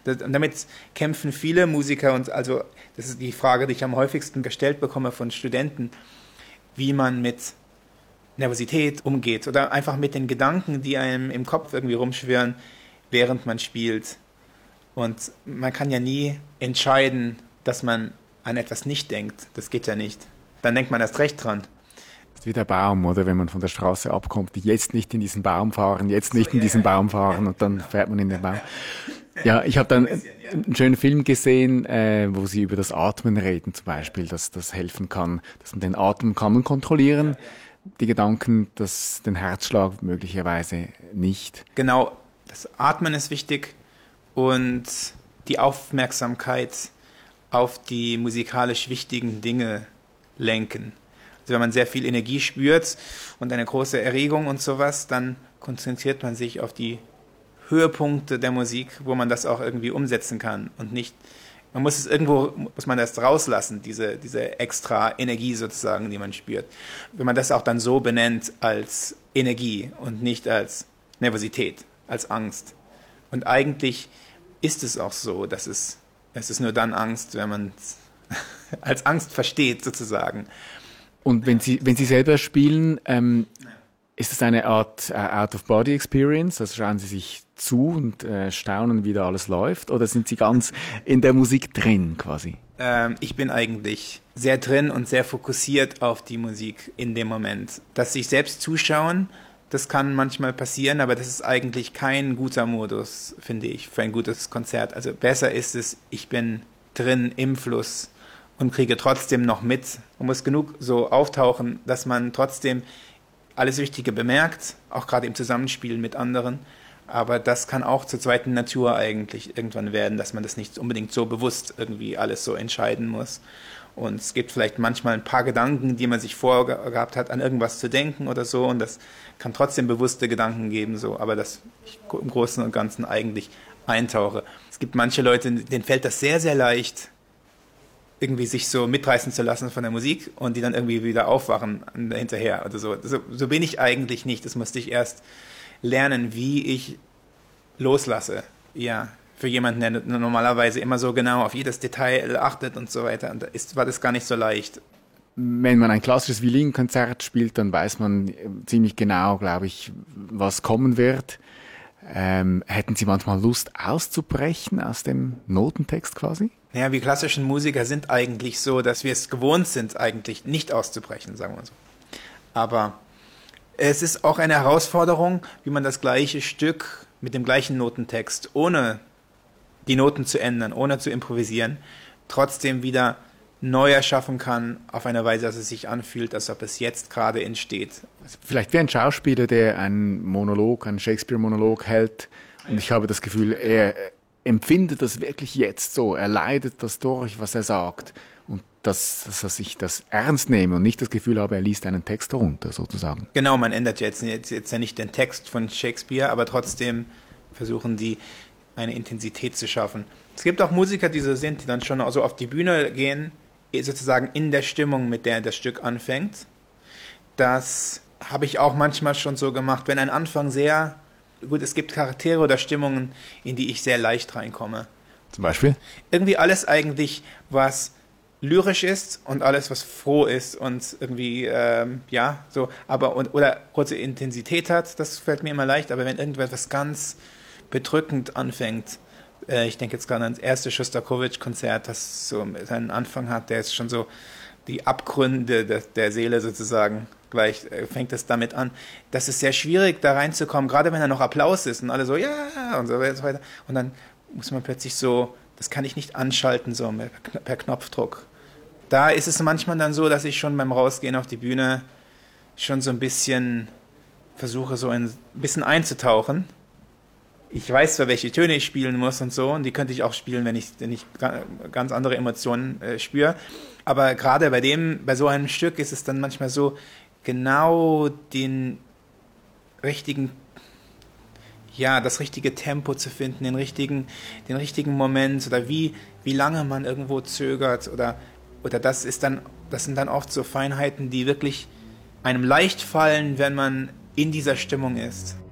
Und damit kämpfen viele Musiker und also das ist die Frage, die ich am häufigsten gestellt bekomme von Studenten, wie man mit Nervosität umgeht oder einfach mit den Gedanken, die einem im Kopf irgendwie rumschwirren, während man spielt. Und man kann ja nie entscheiden, dass man an etwas nicht denkt. Das geht ja nicht. Dann denkt man erst recht dran. Das ist wie der Baum, oder? Wenn man von der Straße abkommt, jetzt nicht in diesen Baum fahren, jetzt nicht in diesen Baum fahren und dann fährt man in den Baum. Ja, ich habe dann einen schönen Film gesehen, wo sie über das Atmen reden zum Beispiel, dass das helfen kann, dass man den Atem kann man kontrollieren, die Gedanken, den Herzschlag möglicherweise nicht. Genau, das Atmen ist wichtig und die Aufmerksamkeit auf die musikalisch wichtigen Dinge lenken. Also wenn man sehr viel Energie spürt und eine große Erregung und sowas, dann konzentriert man sich auf die Höhepunkte der Musik, wo man das auch irgendwie umsetzen kann und nicht, muss man das rauslassen, diese extra Energie sozusagen, die man spürt. Wenn man das auch dann so benennt als Energie und nicht als Nervosität, als Angst. Und eigentlich ist es auch so, dass es ist nur dann Angst, wenn man es als Angst versteht sozusagen. Und wenn Sie selber spielen, ist es eine Art Out-of-Body-Experience? Also schauen Sie sich zu und staunen, wie da alles läuft? Oder sind Sie ganz in der Musik drin quasi? Ich bin eigentlich sehr drin und sehr fokussiert auf die Musik in dem Moment. Dass sich selbst zuschauen, das kann manchmal passieren, aber das ist eigentlich kein guter Modus, finde ich, für ein gutes Konzert. Also besser ist es, ich bin drin im Fluss und kriege trotzdem noch mit. Man muss genug so auftauchen, dass man trotzdem alles Wichtige bemerkt, auch gerade im Zusammenspiel mit anderen. Aber das kann auch zur zweiten Natur eigentlich irgendwann werden, dass man das nicht unbedingt so bewusst irgendwie alles so entscheiden muss. Und es gibt vielleicht manchmal ein paar Gedanken, die man sich vorgehabt hat, an irgendwas zu denken oder so. Und das kann trotzdem bewusste Gedanken geben, so. Aber dass ich im Großen und Ganzen eigentlich eintauche. Es gibt manche Leute, denen fällt das sehr, sehr leicht, irgendwie sich so mitreißen zu lassen von der Musik und die dann irgendwie wieder aufwachen hinterher oder so. So bin ich eigentlich nicht. Das musste ich erst lernen, wie ich loslasse. Ja, für jemanden, der normalerweise immer so genau auf jedes Detail achtet und so weiter. Und war das gar nicht so leicht. Wenn man ein klassisches Violinkonzert spielt, dann weiß man ziemlich genau, glaube ich, was kommen wird. Hätten Sie manchmal Lust auszubrechen aus dem Notentext quasi? Ja, wir klassischen Musiker sind eigentlich so, dass wir es gewohnt sind, eigentlich nicht auszubrechen, sagen wir so. Aber es ist auch eine Herausforderung, wie man das gleiche Stück mit dem gleichen Notentext, ohne die Noten zu ändern, ohne zu improvisieren, trotzdem wieder neu erschaffen kann, auf eine Weise, dass es sich anfühlt, als ob es jetzt gerade entsteht. Vielleicht wie ein Schauspieler, der einen Shakespeare-Monolog hält, und ich habe das Gefühl, er empfindet das wirklich jetzt so, er leidet das durch, was er sagt, und dass er sich das ernst nehme und nicht das Gefühl habe, er liest einen Text runter, sozusagen. Genau, man ändert jetzt ja nicht den Text von Shakespeare, aber trotzdem versuchen die, eine Intensität zu schaffen. Es gibt auch Musiker, die so sind, die dann schon so auf die Bühne gehen, sozusagen in der Stimmung, mit der das Stück anfängt. Das habe ich auch manchmal schon so gemacht, wenn ein Anfang sehr, gut, es gibt Charaktere oder Stimmungen, in die ich sehr leicht reinkomme. Zum Beispiel? Irgendwie alles eigentlich, was lyrisch ist und alles, was froh ist und irgendwie, ja, so, aber, oder kurze Intensität hat, das fällt mir immer leicht, aber wenn irgendetwas ganz bedrückend anfängt, ich denke jetzt gerade an das erste Schostakowitsch-Konzert, das so seinen Anfang hat, der ist schon so die Abgründe der Seele sozusagen, gleich fängt es damit an. Das ist sehr schwierig, da reinzukommen, gerade wenn da noch Applaus ist und alle so, ja, und so weiter. Und dann muss man plötzlich so, das kann ich nicht anschalten, so per Knopfdruck. Da ist es manchmal dann so, dass ich schon beim Rausgehen auf die Bühne schon so ein bisschen versuche, so ein bisschen einzutauchen. Ich weiß zwar, welche Töne ich spielen muss und so, und die könnte ich auch spielen, wenn ich ganz andere Emotionen spüre. Aber gerade bei so einem Stück ist es dann manchmal so, genau den richtigen, ja, das richtige Tempo zu finden, den richtigen Moment oder wie lange man irgendwo zögert oder das sind dann oft so Feinheiten, die wirklich einem leicht fallen, wenn man in dieser Stimmung ist.